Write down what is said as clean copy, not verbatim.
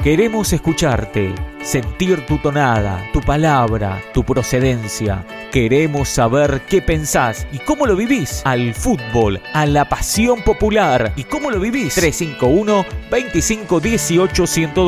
Queremos escucharte, sentir tu tonada, tu palabra, tu procedencia. Queremos saber qué pensás y cómo lo vivís al fútbol, a la pasión popular y cómo lo vivís. 351 25 18 102